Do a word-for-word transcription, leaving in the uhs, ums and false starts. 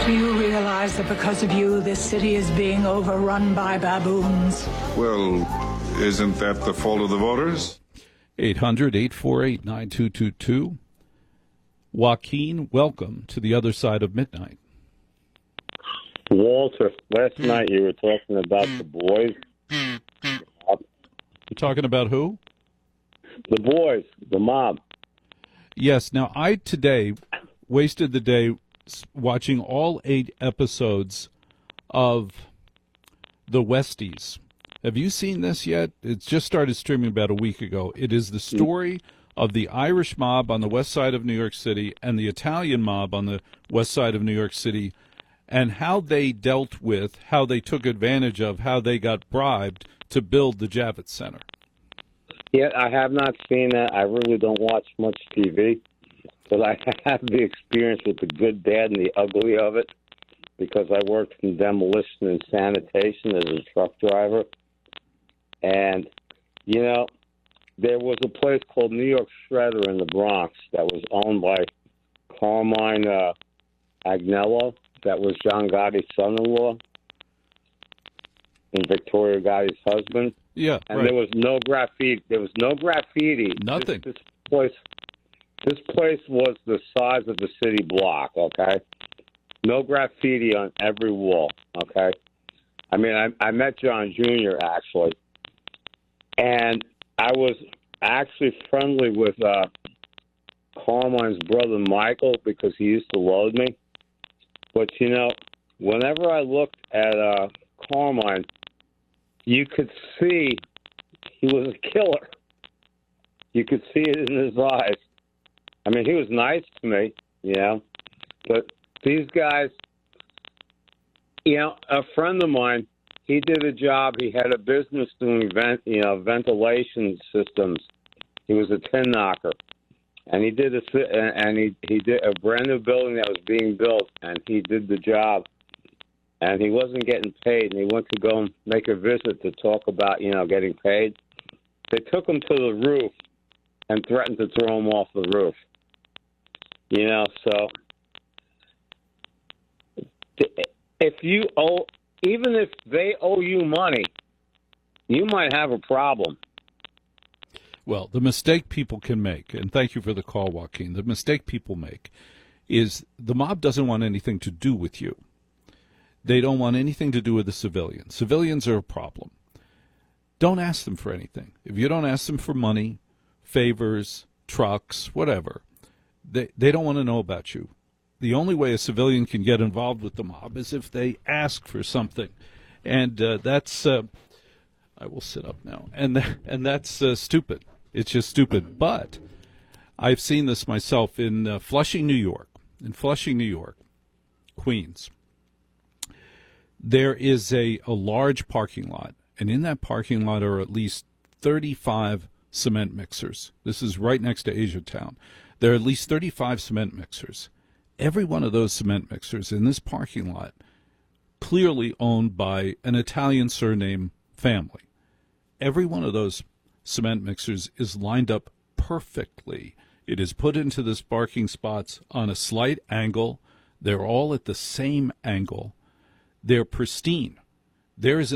Do you realize that because of you, this city is being overrun by baboons? Well, isn't that the fault of the voters? eight hundred, eight four eight, nine two two two. Joaquin, welcome to the other side of midnight. Walter, last night you were talking about the boys. You're talking about who? The boys, the mob. Yes. Now, I today wasted the day watching all eight episodes of The Westies. Have you seen this yet? It's just started streaming about a week ago. It is the story of the Irish mob on the west side of New York City and the Italian mob on the west side of New York City, and how they dealt with, how they took advantage of, how they got bribed to build the Javits Center. Yeah, I have not seen that. I really don't watch much T V, but I have the experience with the good, bad, and the ugly of it because I worked in demolition and sanitation as a truck driver. And, you know, there was a place called New York Shredder in the Bronx that was owned by Carmine uh, Agnello. That was John Gotti's son-in-law and Victoria Gotti's husband. Yeah, and right. there was no graffiti. There was no graffiti. Nothing. This, this place, this place was the size of the city block. Okay, no graffiti on every wall. Okay, I mean, I, I met John Junior actually, and I was actually friendly with uh, Carmine's brother Michael because he used to load me. But you know, whenever I looked at uh, Carmine, you could see he was a killer. You could see it in his eyes. I mean, he was nice to me, you know. But these guys, you know, a friend of mine, he did a job. He had a business doing vent, you know, ventilation systems. He was a tin knocker, and he did a and he he did a brand new building that was being built, and he did the job. And he wasn't getting paid, and he went to go and make a visit to talk about, you know, getting paid. They took him to the roof and threatened to throw him off the roof. You know, so if you owe, even if they owe you money, you might have a problem. Well, the mistake people can make, and thank you for the call, Joaquin, the mistake people make is the mob doesn't want anything to do with you. They don't want anything to do with the civilians. Civilians are a problem. Don't ask them for anything. If you don't ask them for money, favors, trucks, whatever, they, they don't want to know about you. The only way a civilian can get involved with the mob is if they ask for something. And uh, that's, uh, I will sit up now, and, th- and that's uh, stupid. It's just stupid. But I've seen this myself in uh, Flushing, New York. In Flushing, New York, Queens. There is a, a large parking lot, and in that parking lot are at least thirty-five cement mixers. This is right next to Asia Town. There are at least thirty-five cement mixers. Every one of those cement mixers in this parking lot clearly owned by an Italian surname family. Every one of those cement mixers is lined up perfectly. It is put into the parking spots on a slight angle. They're all at the same angle. They're pristine. There is